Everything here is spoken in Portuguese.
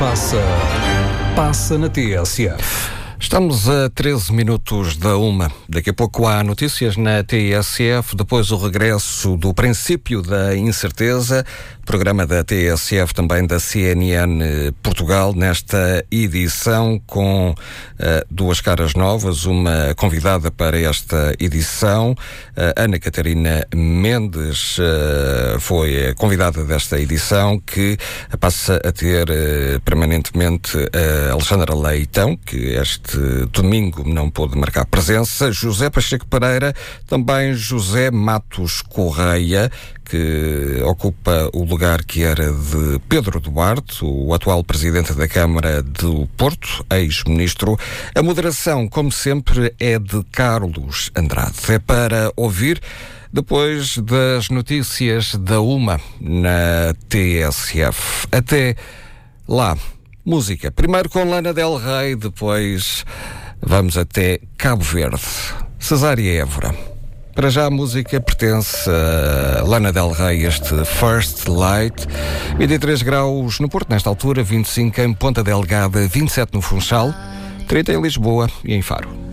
Passa na TSF. Estamos a 13 minutos da 1. Daqui a pouco há notícias na TSF, depois o regresso do Princípio da Incerteza, programa da TSF, também da CNN Portugal, nesta edição com duas caras novas, uma convidada para esta edição, Ana Catarina Mendes foi a convidada desta edição, que passa a ter permanentemente Alexandra Leitão, que este domingo não pôde marcar presença, José Pacheco Pereira, também José Matos Correia, que ocupa o lugar que era de Pedro Duarte, o atual presidente da Câmara do Porto, ex-ministro. A moderação, como sempre, é de Carlos Andrade. É para ouvir depois das notícias da 1 na TSF. Até lá. Música. Primeiro com Lana Del Rey, depois vamos até Cabo Verde. Cesária Évora. Para já a música pertence a Lana Del Rey, este First Light. 23 graus no Porto nesta altura, 25 em Ponta Delgada, 27 no Funchal, 30 em Lisboa e em Faro.